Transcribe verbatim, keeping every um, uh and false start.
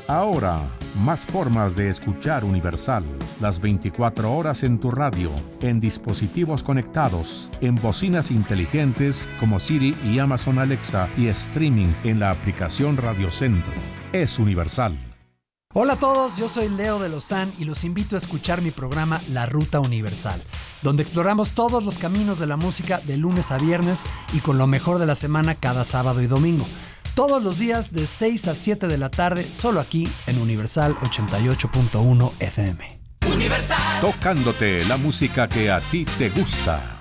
Ahora, más formas de escuchar Universal. Las veinticuatro horas en tu radio, en dispositivos conectados, en bocinas inteligentes como Siri y Amazon Alexa y streaming en la aplicación Radio Centro. Es Universal. Hola a todos, yo soy Leo de Lozán y los invito a escuchar mi programa La Ruta Universal, donde exploramos todos los caminos de la música de lunes a viernes y con lo mejor de la semana cada sábado y domingo. Todos los días de seis a siete de la tarde, solo aquí en Universal ochenta y ocho punto uno F M. Universal. Tocándote la música que a ti te gusta.